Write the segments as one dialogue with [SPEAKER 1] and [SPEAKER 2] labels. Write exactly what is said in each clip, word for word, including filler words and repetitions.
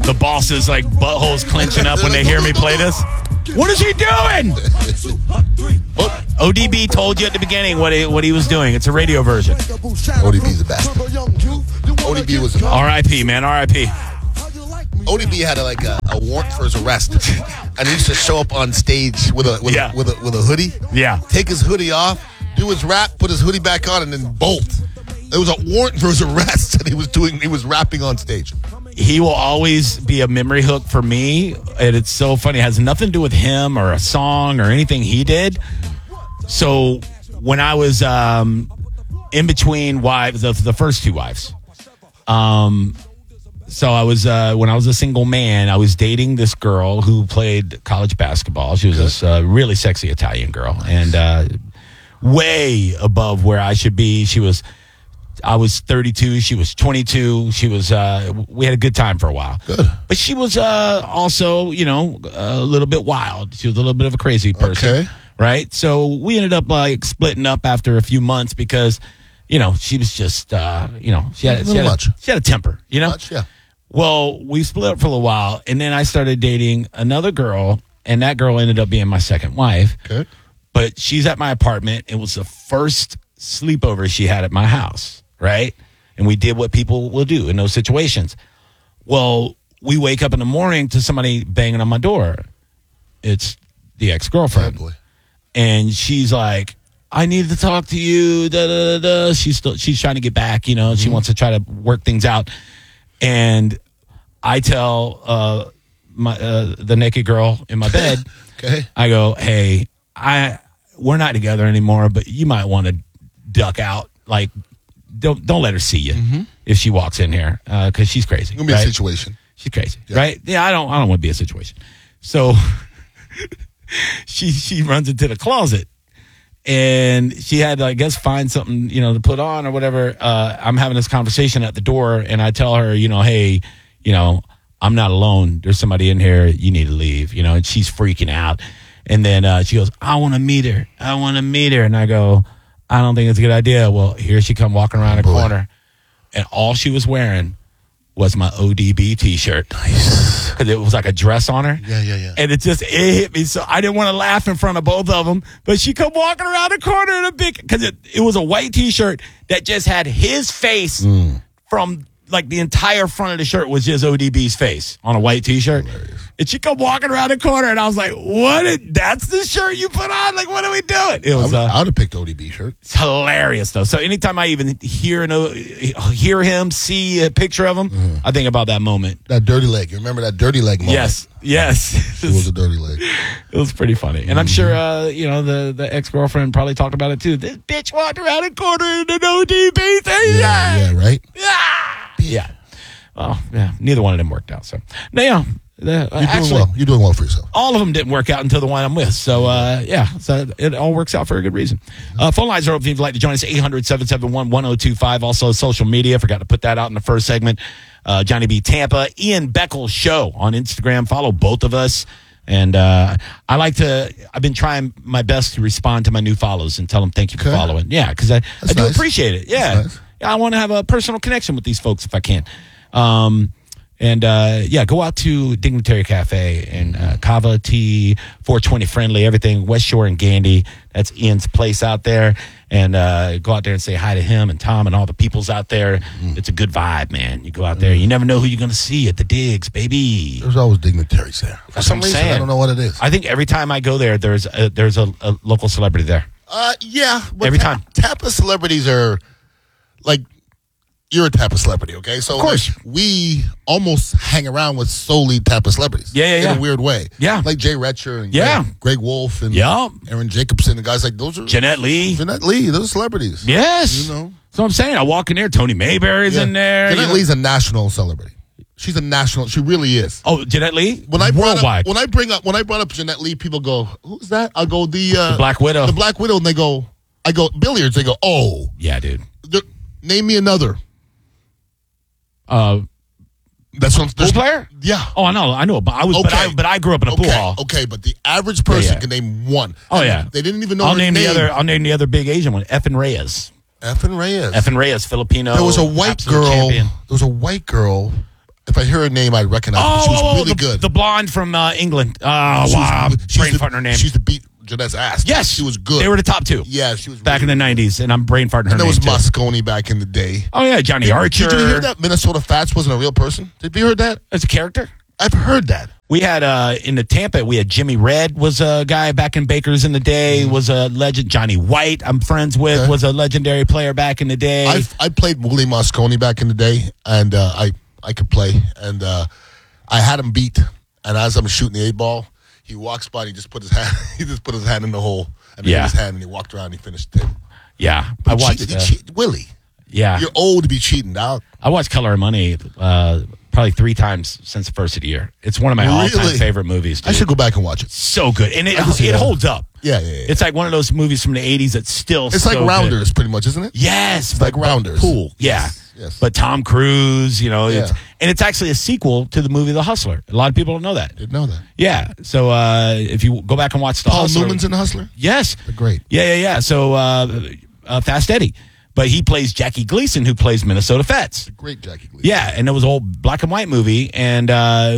[SPEAKER 1] the bosses like buttholes clenching up when they hear me play this. What is he doing? O D B told you at the beginning what he, what he was doing. It's a radio version.
[SPEAKER 2] O D B's a bastard. O D B was
[SPEAKER 1] R I P, man, R I P.
[SPEAKER 2] O D B had a, like a, a warrant for his arrest, and he used to show up on stage with a with,
[SPEAKER 1] Yeah.
[SPEAKER 2] a, with a with a hoodie.
[SPEAKER 1] Yeah.
[SPEAKER 2] Take his hoodie off, do his rap, put his hoodie back on, and then bolt. There was a warrant for his arrest, and he was doing he was rapping on stage.
[SPEAKER 1] He will always be a memory hook for me, and it's so funny. It has nothing to do with him or a song or anything he did. So when I was um, in between wives, the, the first two wives, um, so I was uh, when I was a single man, I was dating this girl who played college basketball. She was this uh, really sexy Italian girl, and uh, way above where I should be. She was. I was thirty-two. She was twenty-two. She was. Uh, we had a good time for a while.
[SPEAKER 2] Good.
[SPEAKER 1] But she was uh, also, you know, a little bit wild. She was a little bit of a crazy person.
[SPEAKER 2] Okay.
[SPEAKER 1] Right. So we ended up like splitting up after a few months because, you know, she was just, uh, you know, she had,
[SPEAKER 2] A
[SPEAKER 1] she,
[SPEAKER 2] little
[SPEAKER 1] had
[SPEAKER 2] much.
[SPEAKER 1] a, she had a temper. You know.
[SPEAKER 2] Much, yeah.
[SPEAKER 1] Well, we split up for a little while, and then I started dating another girl, and that girl ended up being my second wife.
[SPEAKER 2] Okay.
[SPEAKER 1] But she's at my apartment. It was the first sleepover she had at my house. Right? And we did what people will do in those situations. Well, we wake up in the morning to somebody banging on my door. It's the ex-girlfriend.
[SPEAKER 2] Oh, boy.
[SPEAKER 1] And she's like, I need to talk to you. Da, da, da, da. She's still she's trying to get back, you know, mm-hmm. She wants to try to work things out. And I tell uh, my uh, the naked girl in my bed,
[SPEAKER 2] Okay.
[SPEAKER 1] I go, hey, I we're not together anymore, but you might want to duck out. Like, Don't don't let her see you mm-hmm. if she walks in here because uh, she's crazy.
[SPEAKER 2] It's gonna be
[SPEAKER 1] right?
[SPEAKER 2] a situation.
[SPEAKER 1] She's crazy,
[SPEAKER 2] yeah.
[SPEAKER 1] right? Yeah, I don't I don't want to be a situation. So she she runs into the closet and she had to, I guess, find something, you know, to put on or whatever. Uh, I'm having this conversation at the door and I tell her, you know, hey, you know, I'm not alone. There's somebody in here. You need to leave, you know. And she's freaking out. And then uh, she goes, I want to meet her. I want to meet her. And I go, I don't think it's a good idea. Well, here she come walking around
[SPEAKER 2] oh,
[SPEAKER 1] the
[SPEAKER 2] boy.
[SPEAKER 1] corner, and all she was wearing was my O D B T-shirt.
[SPEAKER 2] Nice.
[SPEAKER 1] Because it was like a dress on her.
[SPEAKER 2] Yeah, yeah, yeah.
[SPEAKER 1] And it just, it hit me. So I didn't want to laugh in front of both of them, but she come walking around the corner in a big, because it, it was a white T-shirt that just had his face
[SPEAKER 2] Mm.
[SPEAKER 1] from, like, the entire front of the shirt was just O D B's face on a white T-shirt.
[SPEAKER 2] Hilarious.
[SPEAKER 1] And she come walking around the corner, and I was like, what? Is, that's the shirt you put on? Like, what are we doing? It was,
[SPEAKER 2] I would,
[SPEAKER 1] uh,
[SPEAKER 2] I would have picked O D B shirt.
[SPEAKER 1] it's hilarious, though. So anytime I even hear an, hear him, see a picture of him, mm. I think about that moment.
[SPEAKER 2] That dirty leg. You remember that dirty leg moment?
[SPEAKER 1] Yes, yes.
[SPEAKER 2] It was a dirty leg.
[SPEAKER 1] It was pretty funny. And mm-hmm. I'm sure, uh, you know, the, the ex-girlfriend probably talked about it, too. This bitch walked around the corner in an O D B thing.
[SPEAKER 2] Yeah, yeah, right?
[SPEAKER 1] Yeah. Yeah. Well, yeah, neither one of them worked out. So, now, yeah. The,
[SPEAKER 2] You're doing
[SPEAKER 1] actually,
[SPEAKER 2] well. You're doing well for yourself.
[SPEAKER 1] all of them didn't work out until the one I'm with. So, uh, yeah, so it all works out for a good reason. Uh, phone lines are open if you'd like to join us, eight hundred, seven seven one, one oh two five. Also, social media. Forgot to put that out in the first segment. Uh, Johnny B. Tampa, Ian Beckel Show on Instagram. Follow both of us. And uh, I like to, I've been trying my best to respond to my new follows and tell them thank you for
[SPEAKER 2] okay.
[SPEAKER 1] following. Yeah, because I, I do
[SPEAKER 2] nice.
[SPEAKER 1] appreciate it. Yeah.
[SPEAKER 2] Nice.
[SPEAKER 1] I want to have a personal connection with these folks if I can. Um, And, uh, yeah, go out to Dignitary Cafe and uh, Kava Tea, four twenty Friendly, everything, West Shore and Gandy. That's Ian's place out there. And uh, go out there and say hi to him and Tom and all the peoples out there. Mm. It's a good vibe, man. You go out there. You never know who you're going to see at the digs, baby.
[SPEAKER 2] There's always dignitaries there. For
[SPEAKER 1] That's
[SPEAKER 2] some
[SPEAKER 1] what I'm
[SPEAKER 2] reason,
[SPEAKER 1] saying.
[SPEAKER 2] I don't know what it is.
[SPEAKER 1] I think every time I go there, there's a, there's a, a local celebrity there.
[SPEAKER 2] Uh, yeah. But
[SPEAKER 1] Every
[SPEAKER 2] ta-
[SPEAKER 1] time.
[SPEAKER 2] Tampa celebrities are like, you're a Tampa celebrity, okay? So
[SPEAKER 1] Of course.
[SPEAKER 2] like, we almost hang around with solely Tampa celebrities.
[SPEAKER 1] Yeah, yeah,
[SPEAKER 2] in
[SPEAKER 1] yeah.
[SPEAKER 2] a weird way.
[SPEAKER 1] Yeah.
[SPEAKER 2] Like Jay Retcher and
[SPEAKER 1] Yeah.
[SPEAKER 2] Greg, Greg Wolf and
[SPEAKER 1] Yeah.
[SPEAKER 2] Aaron Jacobson and guys like those are
[SPEAKER 1] Jeanette Lee.
[SPEAKER 2] Jeanette Lee, those are celebrities.
[SPEAKER 1] Yes.
[SPEAKER 2] You know.
[SPEAKER 1] So I'm saying, I walk in there, Tony Mayberry's
[SPEAKER 2] Yeah.
[SPEAKER 1] in there.
[SPEAKER 2] Jeanette
[SPEAKER 1] you know.
[SPEAKER 2] Lee's a national celebrity. She's a national. She really is.
[SPEAKER 1] Oh, Jeanette Lee?
[SPEAKER 2] When I brought
[SPEAKER 1] Worldwide.
[SPEAKER 2] up, when I bring up when I brought up Jeanette Lee, people go, "Who's that?" I'll go the, uh,
[SPEAKER 1] The Black Widow.
[SPEAKER 2] The Black Widow, and they go, "I go billiards." They go, "Oh,
[SPEAKER 1] Yeah, dude.
[SPEAKER 2] They're- name me another."
[SPEAKER 1] Uh,
[SPEAKER 2] That's what
[SPEAKER 1] pool player?
[SPEAKER 2] Yeah.
[SPEAKER 1] Oh, I know. I know. But I was, but, I,
[SPEAKER 2] Okay.
[SPEAKER 1] but I grew up in a
[SPEAKER 2] Okay.
[SPEAKER 1] pool hall.
[SPEAKER 2] Okay, but the average person
[SPEAKER 1] yeah.
[SPEAKER 2] can name one.
[SPEAKER 1] Oh,
[SPEAKER 2] And
[SPEAKER 1] yeah.
[SPEAKER 2] They didn't even know
[SPEAKER 1] I'll
[SPEAKER 2] her
[SPEAKER 1] name
[SPEAKER 2] name.
[SPEAKER 1] the other. I'll name the other big Asian one. Effin Reyes.
[SPEAKER 2] Effin Reyes.
[SPEAKER 1] Effin Reyes, Filipino.
[SPEAKER 2] There was a white
[SPEAKER 1] absolute
[SPEAKER 2] girl.
[SPEAKER 1] champion.
[SPEAKER 2] There was a white girl. If I hear her name, I'd recognize her.
[SPEAKER 1] Oh,
[SPEAKER 2] She was really
[SPEAKER 1] the,
[SPEAKER 2] good.
[SPEAKER 1] the blonde from uh, England. Oh,
[SPEAKER 2] She was-
[SPEAKER 1] wow.
[SPEAKER 2] she
[SPEAKER 1] Brain
[SPEAKER 2] used to-
[SPEAKER 1] farting her name.
[SPEAKER 2] She used to beat Jeanette's ass.
[SPEAKER 1] Yes.
[SPEAKER 2] She was good.
[SPEAKER 1] They were the top two.
[SPEAKER 2] Yeah, she was
[SPEAKER 1] Back in
[SPEAKER 2] really
[SPEAKER 1] the nineties, and I'm brain farting her
[SPEAKER 2] And there
[SPEAKER 1] name
[SPEAKER 2] was
[SPEAKER 1] too.
[SPEAKER 2] Moscone back in the day.
[SPEAKER 1] Oh, yeah, Johnny Archer.
[SPEAKER 2] Did you hear that Minnesota Fats wasn't a real person? Did you hear that?
[SPEAKER 1] As a character?
[SPEAKER 2] I've heard that.
[SPEAKER 1] We had uh, in the Tampa, we had Jimmy Red was a guy back in Baker's in the day, was a legend. Johnny White, I'm friends with,
[SPEAKER 2] Okay.
[SPEAKER 1] was a legendary player back in the day.
[SPEAKER 2] I I played Willie Moscone back in the day, and uh, I I could play, and uh, I had him beat. And as I'm shooting the eight ball, he walks by and he just put his hand he just put his hand in the hole and
[SPEAKER 1] Yeah.
[SPEAKER 2] hit his hand and he walked around and he finished it.
[SPEAKER 1] yeah, I
[SPEAKER 2] He
[SPEAKER 1] watched.
[SPEAKER 2] cheated. He
[SPEAKER 1] Uh,
[SPEAKER 2] cheated. Willie,
[SPEAKER 1] yeah,
[SPEAKER 2] you're old to be cheating, dog.
[SPEAKER 1] I watched Color of Money uh, probably three times since the first of the year. It's one of my all-time
[SPEAKER 2] Really?
[SPEAKER 1] favorite movies. Dude.
[SPEAKER 2] I should go back and watch it.
[SPEAKER 1] So good, and it
[SPEAKER 2] I can see
[SPEAKER 1] it
[SPEAKER 2] that.
[SPEAKER 1] holds up.
[SPEAKER 2] Yeah, yeah, yeah.
[SPEAKER 1] It's like one of those movies from the eighties that's still.
[SPEAKER 2] It's
[SPEAKER 1] so
[SPEAKER 2] like
[SPEAKER 1] good.
[SPEAKER 2] Rounders, pretty much, isn't it?
[SPEAKER 1] Yes,
[SPEAKER 2] It's
[SPEAKER 1] but,
[SPEAKER 2] like Rounders.
[SPEAKER 1] but cool. Yeah.
[SPEAKER 2] Yes, yes.
[SPEAKER 1] But Tom Cruise, you know, it's,
[SPEAKER 2] Yeah.
[SPEAKER 1] and it's actually a sequel to the movie The Hustler. A lot of people don't know that.
[SPEAKER 2] Didn't know that.
[SPEAKER 1] Yeah. So uh, if you go back and watch The
[SPEAKER 2] Paul
[SPEAKER 1] Hustler,
[SPEAKER 2] Newman's in The Hustler.
[SPEAKER 1] yes,
[SPEAKER 2] They're great.
[SPEAKER 1] yeah, yeah, yeah. So uh, uh, Fast Eddie, but he plays Jackie Gleason, who plays Minnesota Fats.
[SPEAKER 2] Great Jackie Gleason.
[SPEAKER 1] Yeah, and it was an old black and white movie, and uh,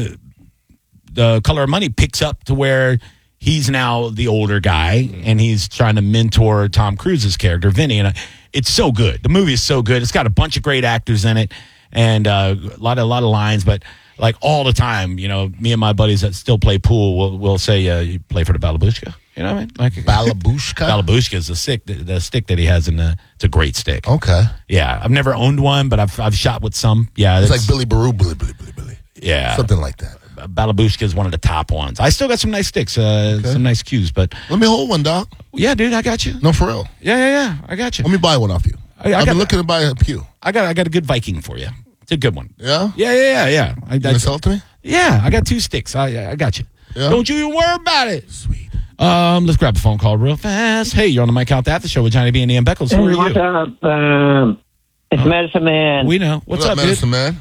[SPEAKER 1] the Color of Money picks up to where he's now the older guy, and he's trying to mentor Tom Cruise's character, Vinny, and uh, it's so good. The movie is so good. It's got a bunch of great actors in it, and uh, a lot of a lot of lines, but. Like all the time, you know, me and my buddies that still play pool will will say, uh, "You play for the Balabushka," you know what I mean? Like
[SPEAKER 2] Balabushka?
[SPEAKER 1] Balabushka is the stick, the, the stick that he has in the. It's a great stick.
[SPEAKER 2] Okay.
[SPEAKER 1] Yeah, I've never owned one, but I've I've shot with some. Yeah,
[SPEAKER 2] It's
[SPEAKER 1] that's-
[SPEAKER 2] like Billy Baru, Billy, Billy, Billy, Billy.
[SPEAKER 1] yeah,
[SPEAKER 2] Something like that.
[SPEAKER 1] Balabushka is one of the top ones. I still got some nice sticks, uh,
[SPEAKER 2] Okay.
[SPEAKER 1] some nice cues, but
[SPEAKER 2] Let me hold one, dog.
[SPEAKER 1] yeah, dude, I got you.
[SPEAKER 2] No, for real.
[SPEAKER 1] Yeah, yeah, yeah, I got you.
[SPEAKER 2] Let me buy one off you.
[SPEAKER 1] I- I
[SPEAKER 2] I've
[SPEAKER 1] got-
[SPEAKER 2] been looking to buy a pew.
[SPEAKER 1] I got I got a good Viking for you. It's a good one.
[SPEAKER 2] Yeah?
[SPEAKER 1] Yeah, yeah, yeah, yeah. I,
[SPEAKER 2] You gonna sell it to me?
[SPEAKER 1] yeah, I got two sticks. I I got you.
[SPEAKER 2] Yeah?
[SPEAKER 1] Don't you even worry about it.
[SPEAKER 2] Sweet.
[SPEAKER 1] Um, let's grab a phone call real fast. Hey, you're on the Mike Count After Show with Johnny B and Ian Beckles. Who are
[SPEAKER 3] What's
[SPEAKER 1] you?
[SPEAKER 3] up? Um, it's Medicine Man.
[SPEAKER 1] We know. What's
[SPEAKER 2] what
[SPEAKER 1] up,
[SPEAKER 2] up,
[SPEAKER 1] dude?
[SPEAKER 2] Medicine Man?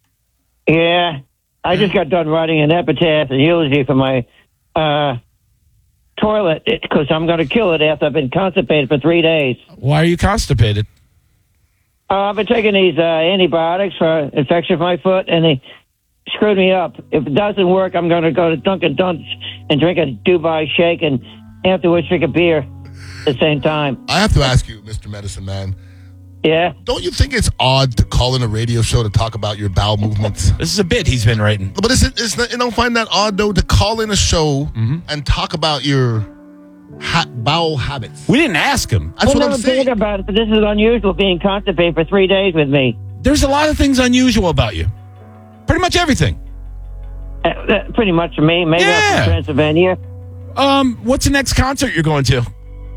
[SPEAKER 3] yeah, I just got done writing an epitaph and eulogy for my uh, toilet because I'm going to kill it after I've been constipated for three days.
[SPEAKER 1] Why are you constipated?
[SPEAKER 3] Uh, I've been taking these uh, antibiotics for infection of my foot, and they screwed me up. If it doesn't work, I'm going to go to Dunkin' Donuts and drink a Dubai Shake, and afterwards drink a beer at the same time.
[SPEAKER 2] I have to ask you, Mister Medicine Man,
[SPEAKER 3] Yeah.
[SPEAKER 2] don't you think it's odd to call in a radio show to talk about your bowel movements?
[SPEAKER 1] This is a bit he's been writing.
[SPEAKER 2] But is it, is it, you don't find that odd, though, to call in a show
[SPEAKER 1] Mm-hmm.
[SPEAKER 2] and talk about your ha- bowel habits?
[SPEAKER 1] We didn't ask him.
[SPEAKER 2] That's
[SPEAKER 3] well,
[SPEAKER 2] what
[SPEAKER 3] never
[SPEAKER 2] I'm saying.
[SPEAKER 3] think about it, but this is unusual being constipated for three days with me.
[SPEAKER 1] There's a lot of things unusual about you. Pretty much everything.
[SPEAKER 3] Uh, uh, pretty much for me. Maybe I'm
[SPEAKER 1] Yeah.
[SPEAKER 3] from Transylvania.
[SPEAKER 1] Um, what's the next concert you're going to?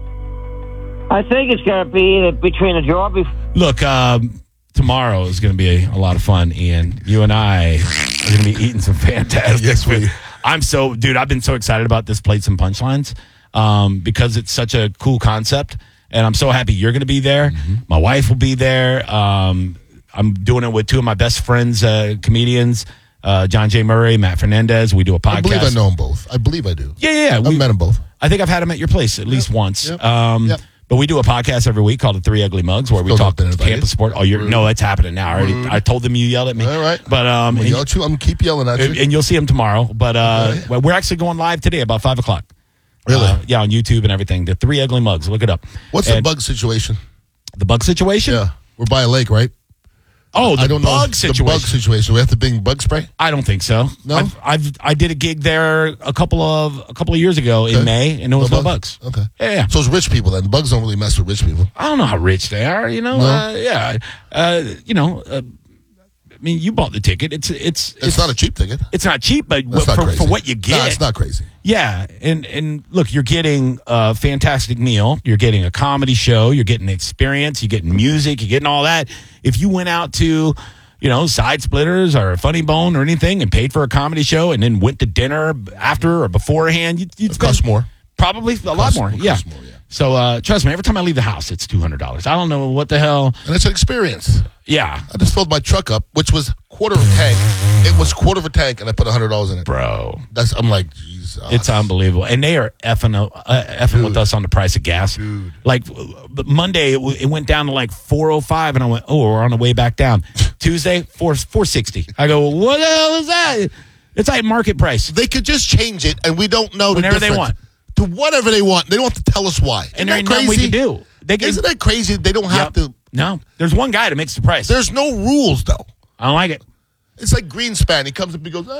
[SPEAKER 3] I think it's going to be either between a draw. Bef-
[SPEAKER 1] Look, um, tomorrow is going to be a, a lot of fun, Ian. You and I are going to be eating some fantastic
[SPEAKER 2] Yes, we-
[SPEAKER 1] food. I'm so, dude, I've been so excited about this Plates and Punchlines um, because it's such a cool concept. And I'm so happy you're going to be there.
[SPEAKER 2] Mm-hmm.
[SPEAKER 1] My wife will be there. Um, I'm doing it with two of my best friends, uh, comedians, uh, John J. Murray, Matt Fernandez. We do a podcast.
[SPEAKER 2] I believe I know them both. I believe I do.
[SPEAKER 1] Yeah, yeah, yeah.
[SPEAKER 2] I've
[SPEAKER 1] We-
[SPEAKER 2] met them both.
[SPEAKER 1] I think I've had him at your place at least once.
[SPEAKER 2] Yep.
[SPEAKER 1] Um,
[SPEAKER 2] Yep.
[SPEAKER 1] But we do a podcast every week called The Three Ugly Mugs where we
[SPEAKER 2] Still
[SPEAKER 1] talk
[SPEAKER 2] not been invited.
[SPEAKER 1] campus sport. Oh, you're no, it's happening now. I already, I told them you yelled at me.
[SPEAKER 2] All right.
[SPEAKER 1] But um,
[SPEAKER 2] I'm
[SPEAKER 1] and,
[SPEAKER 2] gonna yell at you. I'm going to keep yelling at you.
[SPEAKER 1] and you'll see him tomorrow. But uh,
[SPEAKER 2] Okay.
[SPEAKER 1] well, we're actually going live today about five o'clock.
[SPEAKER 2] Really?
[SPEAKER 1] Uh, yeah, on YouTube and everything. The Three Ugly Mugs. Look it up.
[SPEAKER 2] What's the
[SPEAKER 1] And
[SPEAKER 2] bug situation?
[SPEAKER 1] The bug situation?
[SPEAKER 2] Yeah. We're by a lake, right?
[SPEAKER 1] Oh, the
[SPEAKER 2] I don't
[SPEAKER 1] bug
[SPEAKER 2] know.
[SPEAKER 1] situation.
[SPEAKER 2] The bug situation. We have to bring bug spray?
[SPEAKER 1] I don't think so.
[SPEAKER 2] No?
[SPEAKER 1] I've, I've I did a gig there a couple of a couple of years ago in
[SPEAKER 2] Okay.
[SPEAKER 1] May, and there was no, bugs.
[SPEAKER 2] Okay.
[SPEAKER 1] Yeah, yeah.
[SPEAKER 2] So it's rich people then. Bugs don't really mess with rich people.
[SPEAKER 1] I don't know how rich they are. You know,
[SPEAKER 2] No?
[SPEAKER 1] uh, yeah. Uh, you know, uh, I mean, you bought the ticket. It's it's
[SPEAKER 2] It's, not a cheap ticket.
[SPEAKER 1] It's not cheap, but
[SPEAKER 2] That's
[SPEAKER 1] for,
[SPEAKER 2] not crazy.
[SPEAKER 1] for what you get,
[SPEAKER 2] No, it's not crazy.
[SPEAKER 1] yeah. And and look, you're getting a fantastic meal. You're getting a comedy show. You're getting experience. You're getting music. You're getting all that. If you went out to, you know, Side Splitters or Funny Bone or anything and paid for a comedy show and then went to dinner after or beforehand, you'd, you'd
[SPEAKER 2] It costs
[SPEAKER 1] spend
[SPEAKER 2] more.
[SPEAKER 1] Probably a lot
[SPEAKER 2] Costs-
[SPEAKER 1] more.
[SPEAKER 2] it
[SPEAKER 1] Yeah.
[SPEAKER 2] costs more, yeah.
[SPEAKER 1] So uh, trust me, every time I leave the house, it's two hundred dollars. I don't know what the hell.
[SPEAKER 2] And it's an experience.
[SPEAKER 1] Yeah.
[SPEAKER 2] I just filled my truck up, which was quarter of a tank. It was quarter of a tank, and I put one hundred dollars in it.
[SPEAKER 1] Bro.
[SPEAKER 2] That's I'm like, Jesus.
[SPEAKER 1] It's unbelievable. And they are effing, uh, effing with us on the price of gas.
[SPEAKER 2] Dude.
[SPEAKER 1] Like Monday, it, w- it went down to like four oh five, and I went, oh, we're on the way back down. Tuesday, four sixty. I go, what the hell is that? It's like market price.
[SPEAKER 2] They could just change it, and we don't know
[SPEAKER 1] Whenever
[SPEAKER 2] the
[SPEAKER 1] they
[SPEAKER 2] difference.
[SPEAKER 1] want.
[SPEAKER 2] To whatever they want. They don't have to tell us why.
[SPEAKER 1] And
[SPEAKER 2] Isn't
[SPEAKER 1] there
[SPEAKER 2] that
[SPEAKER 1] ain't nothing
[SPEAKER 2] crazy?
[SPEAKER 1] we can do. They can,
[SPEAKER 2] Isn't that crazy? They don't have
[SPEAKER 1] Yep.
[SPEAKER 2] to.
[SPEAKER 1] No. There's one guy that makes the price.
[SPEAKER 2] There's no rules, though.
[SPEAKER 1] I don't like it.
[SPEAKER 2] It's like Greenspan. He comes up and he goes,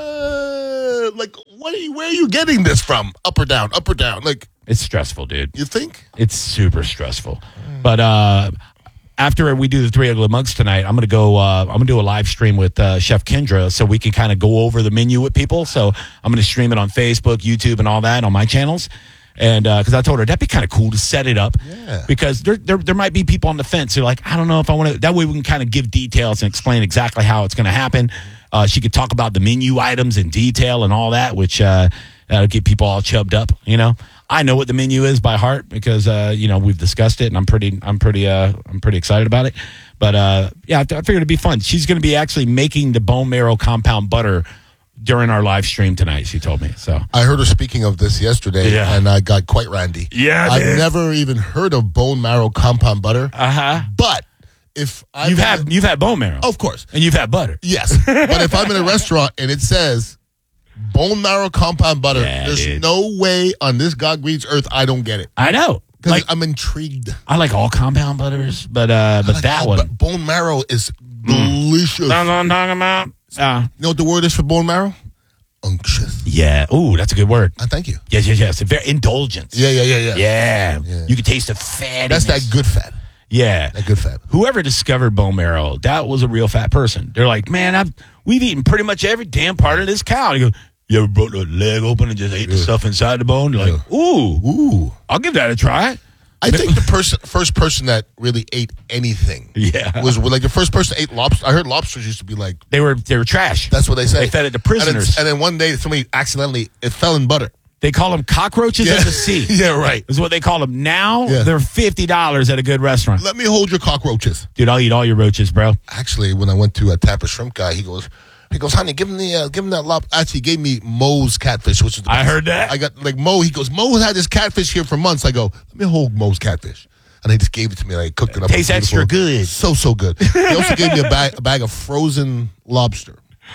[SPEAKER 2] uh, like, what are you, where are you getting this from? Up or down, up or down? Like,
[SPEAKER 1] It's stressful, dude.
[SPEAKER 2] you think?
[SPEAKER 1] It's super stressful. But uh, after we do the Three Ugly Mugs tonight, I'm gonna go. Uh, I'm gonna do a live stream with uh, Chef Kendra, so we can kind of go over the menu with people. So I'm gonna stream it on Facebook, YouTube, and all that on my channels. And because uh, I told her that'd be kind of cool to set it up,
[SPEAKER 2] Yeah.
[SPEAKER 1] because there, there there might be people on the fence who are like, I don't know if I want to. That way we can kind of give details and explain exactly how it's going to happen. Uh, she could talk about the menu items in detail and all that, which uh, that'll get people all chubbed up. You know, I know what the menu is by heart because uh, you know we've discussed it, and I'm pretty I'm pretty uh, I'm pretty excited about it. But uh, yeah, I, th- I figured it'd be fun. She's going to be actually making the bone marrow compound butter during our live stream tonight, she told me. So
[SPEAKER 2] I heard her speaking of this yesterday,
[SPEAKER 1] Yeah.
[SPEAKER 2] and I got quite randy.
[SPEAKER 1] Yeah,
[SPEAKER 2] I've
[SPEAKER 1] dude.
[SPEAKER 2] never even heard of bone marrow compound butter.
[SPEAKER 1] uh-huh.
[SPEAKER 2] But if I
[SPEAKER 1] You've had you've had bone marrow.
[SPEAKER 2] of course,
[SPEAKER 1] And you've had butter.
[SPEAKER 2] yes. But if I'm in a restaurant and it says bone marrow compound butter,
[SPEAKER 1] Yeah,
[SPEAKER 2] there's
[SPEAKER 1] dude.
[SPEAKER 2] no way on this God Green's earth I don't get it
[SPEAKER 1] I know.
[SPEAKER 2] because
[SPEAKER 1] Like
[SPEAKER 2] I'm intrigued.
[SPEAKER 1] I like all compound butters, but uh but
[SPEAKER 2] Like,
[SPEAKER 1] that
[SPEAKER 2] oh,
[SPEAKER 1] one.
[SPEAKER 2] but bone marrow is delicious.
[SPEAKER 1] That's what I'm talking about. Uh,
[SPEAKER 2] You know what the word is for bone marrow? Unctuous.
[SPEAKER 1] yeah. Ooh, that's a good word.
[SPEAKER 2] Uh, thank you.
[SPEAKER 1] Yes, yes, yes. Very indulgence.
[SPEAKER 2] Yeah, yeah, yeah, yeah.
[SPEAKER 1] Yeah.
[SPEAKER 2] Yeah.
[SPEAKER 1] You can taste the fat.
[SPEAKER 2] That's that good fat.
[SPEAKER 1] Yeah.
[SPEAKER 2] That good fat.
[SPEAKER 1] Whoever discovered bone marrow, that was a real fat person. They're like, man, I've we've eaten pretty much every damn part of this cow. And you go, you ever broke the leg open and just ate the stuff inside the bone? You're like, ooh,
[SPEAKER 2] Ooh.
[SPEAKER 1] I'll give that a try.
[SPEAKER 2] I think the person, first person that really ate anything
[SPEAKER 1] Yeah.
[SPEAKER 2] was like the first person that ate lobster. I heard lobsters used to be like,
[SPEAKER 1] They were they were trash.
[SPEAKER 2] that's what they say.
[SPEAKER 1] They fed it to
[SPEAKER 2] And,
[SPEAKER 1] prisoners.
[SPEAKER 2] it's- and then one day somebody accidentally, it fell in butter.
[SPEAKER 1] They call them cockroaches of the sea.
[SPEAKER 2] yeah, right.
[SPEAKER 1] Is what they call them now.
[SPEAKER 2] Yeah.
[SPEAKER 1] They're fifty dollars at a good restaurant.
[SPEAKER 2] Let me hold your cockroaches.
[SPEAKER 1] Dude, I'll eat all your roaches, bro.
[SPEAKER 2] Actually, when I went to a Tapper Shrimp guy, he goes, he goes, honey, give him the, uh, give him that lob. Actually, he gave me Moe's catfish, which is the
[SPEAKER 1] I
[SPEAKER 2] best.
[SPEAKER 1] heard that.
[SPEAKER 2] I got like Moe. He goes, Moe had this catfish here for months. I go, let me hold Moe's catfish. And they just gave it to me, and I cooked it up.
[SPEAKER 1] Tastes
[SPEAKER 2] It was
[SPEAKER 1] extra
[SPEAKER 2] beautiful.
[SPEAKER 1] good.
[SPEAKER 2] So, so good. He also gave me a bag, a bag of frozen lobster.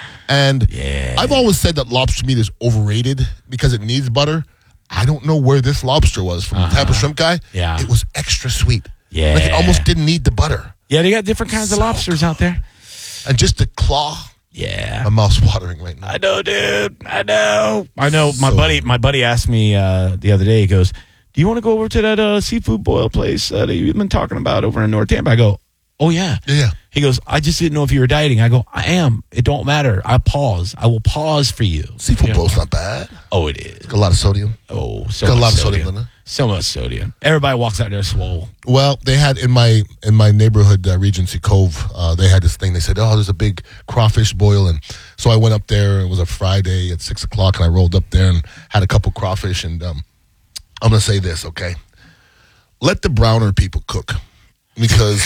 [SPEAKER 2] And
[SPEAKER 1] Yeah.
[SPEAKER 2] I've always said that lobster meat is overrated because it needs butter. I don't know where this lobster was from the Tapper Shrimp guy.
[SPEAKER 1] Yeah.
[SPEAKER 2] It was extra sweet.
[SPEAKER 1] Yeah.
[SPEAKER 2] Like it almost didn't need the butter.
[SPEAKER 1] Yeah, they got different kinds of
[SPEAKER 2] So
[SPEAKER 1] lobsters out there.
[SPEAKER 2] And just the claw,
[SPEAKER 1] Yeah.
[SPEAKER 2] my mouth's watering right now.
[SPEAKER 1] I know, dude. I know. I know. My
[SPEAKER 2] So-
[SPEAKER 1] buddy, my buddy asked me uh, the other day. He goes, "Do you want to go over to that uh, seafood boil place uh, that you've been talking about over in North Tampa?" I go, "Oh yeah."
[SPEAKER 2] Yeah, yeah.
[SPEAKER 1] He goes, "I just didn't know if you were dieting." I go, "I am. It don't matter. I pause. I will pause for you."
[SPEAKER 2] Seafood
[SPEAKER 1] You know?
[SPEAKER 2] boil's not bad.
[SPEAKER 1] Oh, it is.
[SPEAKER 2] Got a lot of sodium.
[SPEAKER 1] Oh, so
[SPEAKER 2] Got a
[SPEAKER 1] much
[SPEAKER 2] lot of
[SPEAKER 1] sodium.
[SPEAKER 2] sodium in it.
[SPEAKER 1] So much sodium. Everybody walks out there swole.
[SPEAKER 2] Well, they had in my in my neighborhood, uh, Regency Cove, uh, they had this thing. They said, "Oh, there's a big crawfish boil," and so I went up there. It was a Friday at six o'clock, and I rolled up there and had a couple crawfish. And um, I'm gonna say this, okay? Let the browner people cook, because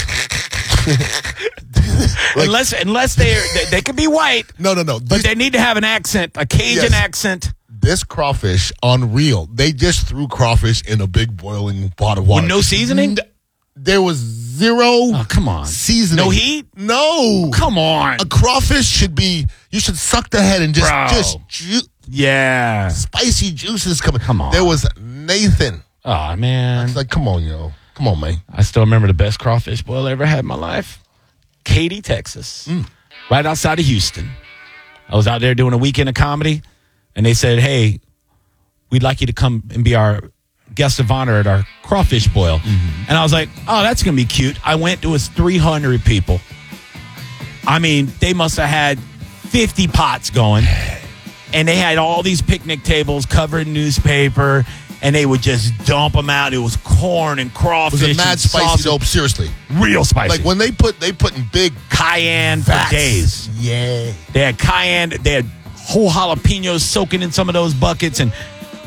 [SPEAKER 2] like,
[SPEAKER 1] unless unless they're, they they could be white,
[SPEAKER 2] no, no, no.
[SPEAKER 1] but
[SPEAKER 2] These-
[SPEAKER 1] they need to have an accent, a Cajun
[SPEAKER 2] Yes.
[SPEAKER 1] accent.
[SPEAKER 2] this crawfish, unreal. They just threw crawfish in a big boiling pot of water
[SPEAKER 1] With no seasoning?
[SPEAKER 2] There was zero
[SPEAKER 1] Oh, come on.
[SPEAKER 2] seasoning.
[SPEAKER 1] No heat?
[SPEAKER 2] No.
[SPEAKER 1] Come on.
[SPEAKER 2] A crawfish should be, you should suck the head and just,
[SPEAKER 1] Bro.
[SPEAKER 2] just ju-
[SPEAKER 1] Yeah.
[SPEAKER 2] spicy juices coming.
[SPEAKER 1] Come on.
[SPEAKER 2] There was Nathan.
[SPEAKER 1] Oh, man.
[SPEAKER 2] It's like, come on, yo. Come on, man.
[SPEAKER 1] I still remember the best crawfish boil I ever had in my life. Katy, Texas. Right outside of Houston. I was out there doing a weekend of comedy, and they said, hey, we'd like you to come and be our guest of honor at our crawfish boil. And I was like, oh, that's going to be cute. I went, it was three hundred people. I mean, they must have had fifty pots going. And they had all these picnic tables covered in newspaper, and they would just dump them out. It was corn and crawfish.
[SPEAKER 2] Was it mad
[SPEAKER 1] and
[SPEAKER 2] spicy
[SPEAKER 1] sausage.
[SPEAKER 2] dope? Seriously.
[SPEAKER 1] Real spicy.
[SPEAKER 2] Like when they put, they put in big
[SPEAKER 1] cayenne for
[SPEAKER 2] vats.
[SPEAKER 1] days.
[SPEAKER 2] Yeah.
[SPEAKER 1] They had cayenne. They had whole jalapenos soaking in some of those buckets. And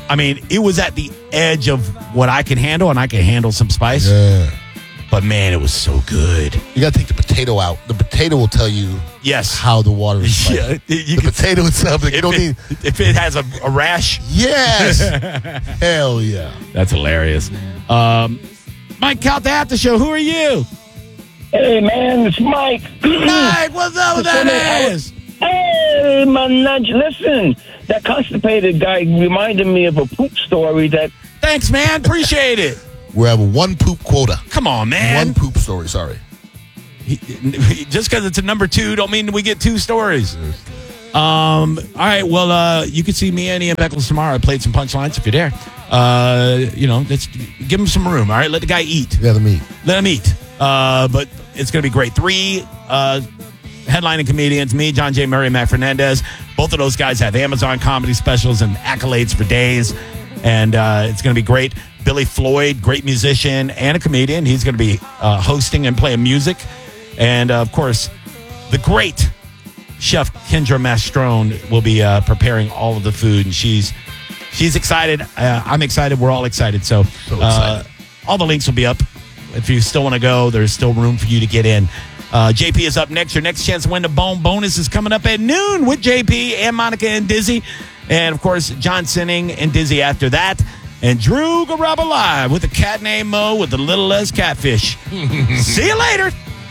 [SPEAKER 1] I mean, it was at the edge of what I can handle, and I can handle some spice.
[SPEAKER 2] Yeah.
[SPEAKER 1] But, man, it was so good.
[SPEAKER 2] You got to take the potato out. The potato will tell you
[SPEAKER 1] yes.
[SPEAKER 2] how the water is spicy.
[SPEAKER 1] Yeah, you
[SPEAKER 2] the
[SPEAKER 1] can,
[SPEAKER 2] potato itself, like, you don't
[SPEAKER 1] it,
[SPEAKER 2] need...
[SPEAKER 1] If it has a, a rash.
[SPEAKER 2] Yes. Hell yeah.
[SPEAKER 1] That's hilarious. Um, Mike Calta After Show, who are you?
[SPEAKER 4] Hey, man, it's Mike.
[SPEAKER 1] Mike, what's up with that ass?
[SPEAKER 4] Hey, my nudge. Listen, that constipated guy reminded me of a poop story that...
[SPEAKER 1] Thanks, man. Appreciate it.
[SPEAKER 2] We have a one poop quota.
[SPEAKER 1] Come on, man.
[SPEAKER 2] One poop story, sorry.
[SPEAKER 1] He, just because it's a number two don't mean we get two stories. Um, all right, well, uh, you can see me and Ian Beckles tomorrow. I played some punchlines if you're there. Uh, you know, let's give him some room, all right? Let the guy eat.
[SPEAKER 2] Yeah, the meat.
[SPEAKER 1] Let him eat. Uh, but it's going to be great. Three uh, headlining comedians, me, John J. Murray, Matt Fernandez. Both of those guys have Amazon comedy specials and accolades for days. And uh, it's going to be great. Billy Floyd, great musician and a comedian. He's going to be uh, hosting and playing music. And, uh, of course, the great chef Kendra Mastrone will be uh, preparing all of the food. And she's she's excited. Uh, I'm excited. We're all excited. So,
[SPEAKER 2] So
[SPEAKER 1] uh,
[SPEAKER 2] excited.
[SPEAKER 1] all the links will be up. If you still want to go, there's still room for you to get in. Uh, J P is up next. Your next chance to win the Bone bonus is coming up at noon with J P and Monica and Dizzy. And, of course, John Sinning and Dizzy after that. And Drew Garaba live with a cat named Mo with a little less catfish. See you later.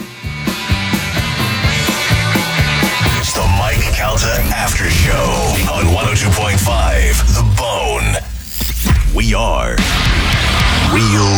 [SPEAKER 5] It's the Mike Calta After Show on one oh two point five The Bone. We are Real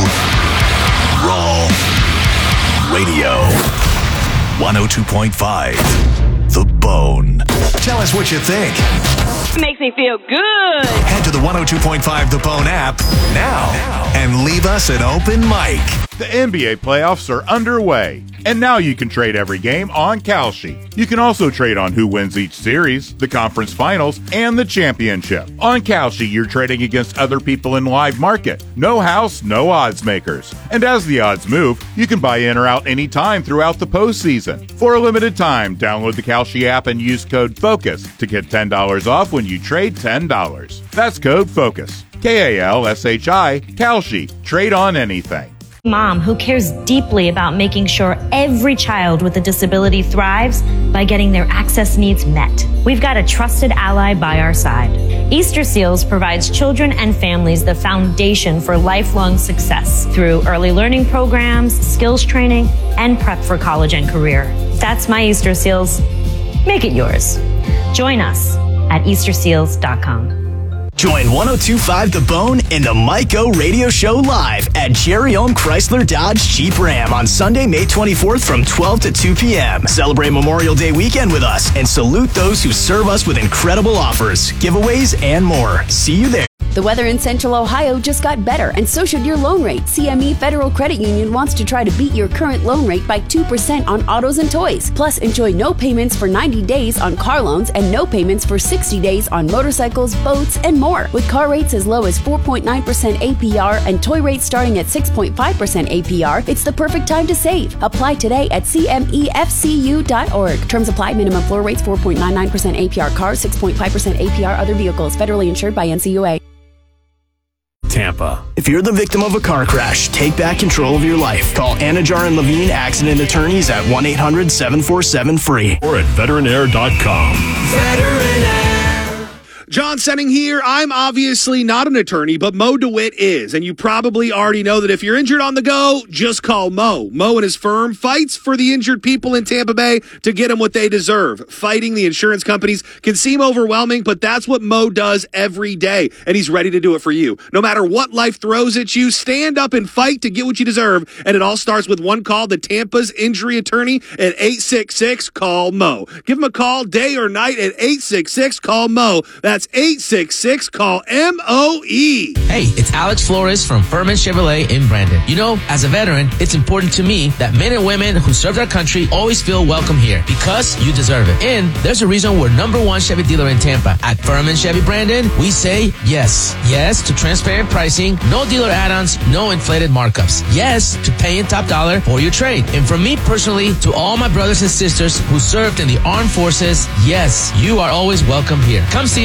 [SPEAKER 5] Raw Radio. one oh two point five The Bone. Tell us what you think.
[SPEAKER 6] Makes me feel good.
[SPEAKER 5] Head to the one oh two point five The Bone app now and leave us an open mic.
[SPEAKER 7] The N B A playoffs are underway, and now you can trade every game on Kalshi. You can also trade on who wins each series, the conference finals, and the championship. On Kalshi, you're trading against other people in live market. No house, no odds makers. And as the odds move, you can buy in or out anytime throughout the postseason. For a limited time, download the Kalshi app and use code FOCUS to get ten dollars off when you trade ten dollars. That's code FOCUS. K A L S H I, Kalshi. Trade on anything.
[SPEAKER 8] Mom who cares deeply about making sure every child with a disability thrives by getting their access needs met. We've got a trusted ally by our side. Easter Seals provides children and families the foundation for lifelong success through early learning programs, skills training, and prep for college and career. That's my Easter Seals. Make it yours. Join us at easter seals dot com.
[SPEAKER 9] Join one oh two point five The Bone in the Mike O Radio Show live at Jerry Ohm Chrysler Dodge Jeep Ram on Sunday, May twenty-fourth from twelve to two p.m. Celebrate Memorial Day weekend with us and salute those who serve us with incredible offers, giveaways, and more. See you there.
[SPEAKER 10] The weather in Central Ohio just got better, and so should your loan rate. C M E Federal Credit Union wants to try to beat your current loan rate by two percent on autos and toys. Plus, enjoy no payments for ninety days on car loans and no payments for sixty days on motorcycles, boats, and more. With car rates as low as four point nine percent A P R and toy rates starting at six point five percent A P R, it's the perfect time to save. Apply today at C M E F C U dot org. Terms apply. Minimum floor rates four point nine nine percent A P R cars, six point five percent A P R other vehicles. Federally insured by N C U A.
[SPEAKER 9] Tampa. If you're the victim of a car crash, take back control of your life. Call Anajar and Levine Accident Attorneys at one eight hundred seven four seven free
[SPEAKER 11] or at veteran air dot com.
[SPEAKER 12] Veteran Air. John Senning here. I'm obviously not an attorney, but Mo DeWitt is. And you probably already know that if you're injured on the go, just call Mo. Mo and his firm fights for the injured people in Tampa Bay to get them what they deserve. Fighting the insurance companies can seem overwhelming, but that's what Mo does every day. And he's ready to do it for you. No matter what life throws at you, stand up and fight to get what you deserve. And it all starts with one call to Tampa's injury attorney at eight six six, call Mo. Give him a call day or night at eight six six, call Mo. That's eight six six, call M O E.
[SPEAKER 13] Hey, it's Alex Flores from Furman Chevrolet in Brandon. You know, as a veteran, it's important to me that men and women who serve their country always feel welcome here because you deserve it. And there's a reason we're number one Chevy dealer in Tampa. At Furman Chevy Brandon, we say yes. Yes to transparent pricing, no dealer add-ons, no inflated markups. Yes to paying top dollar for your trade. And from me personally to all my brothers and sisters who served in the armed forces, yes, you are always welcome here. Come see us on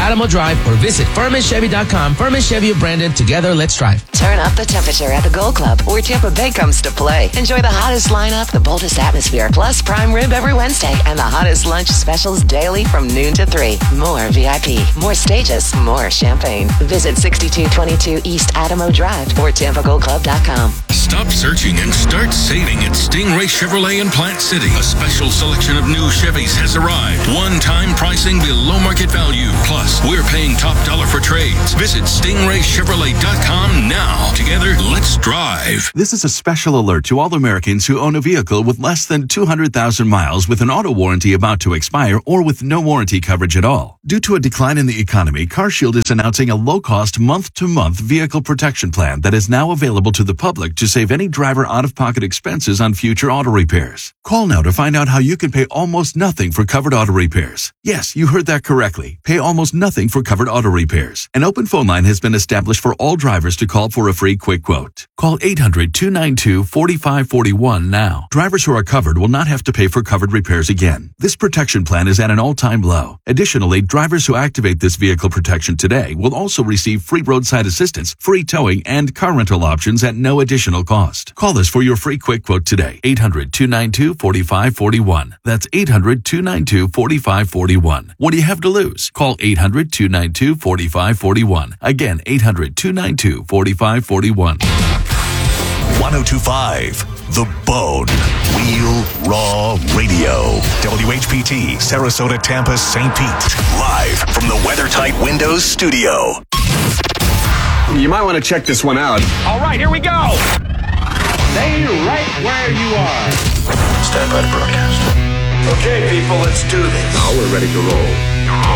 [SPEAKER 13] Alamo Drive, or visit Furman Chevy dot com. Furman Chevy of Brandon. Together, let's drive.
[SPEAKER 14] Turn up the temperature at the Gold Club, where Tampa Bay comes to play. Enjoy the hottest lineup, the boldest atmosphere, plus prime rib every Wednesday, and the hottest lunch specials daily from noon to three. More V I P, more stages, more champagne. Visit sixty-two twenty-two East Adamo Drive or Tampa Gold Club dot com.
[SPEAKER 15] Stop searching and start saving at Stingray Chevrolet in Plant City. A special selection of new Chevys has arrived. One-time pricing below market value. Plus, we're paying top dollar for trades. Visit Stingray Chevrolet dot com now. Together, let's drive.
[SPEAKER 16] This is a special alert to all Americans who own a vehicle with less than two hundred thousand miles with an auto warranty about to expire or with no warranty coverage at all. Due to a decline in the economy, CarShield is announcing a low-cost month-to-month vehicle protection plan that is now available to the public to save any driver out-of-pocket expenses on future auto repairs. Call now to find out how you can pay almost nothing for covered auto repairs. Yes, you heard that correctly. Pay almost nothing for covered auto repairs. An open phone line has been established for all drivers to call for a free quick quote. Call eight hundred, two nine two, four five four one now. Drivers who are covered will not have to pay for covered repairs again. This protection plan is at an all-time low. Additionally, drivers who activate this vehicle protection today will also receive free roadside assistance, free towing, and car rental options at no additional cost. Call us for your free quick quote today. eight hundred, two nine two, four five four one. That's eight hundred, two nine two, four five four one. What do you have to lose? Call eight hundred, two nine two, four five four one. Again, eight hundred, two nine two, four five four one.
[SPEAKER 5] one oh two point five The Bone. Real Raw Radio. W H P T, Sarasota, Tampa, Saint Pete. Live from the WeatherTight Windows studio.
[SPEAKER 17] You might want to check this one out.
[SPEAKER 18] All right, here we go. Stay right where you are.
[SPEAKER 5] Stand by to broadcast.
[SPEAKER 18] Okay, people, let's do this.
[SPEAKER 17] Now we're ready to roll.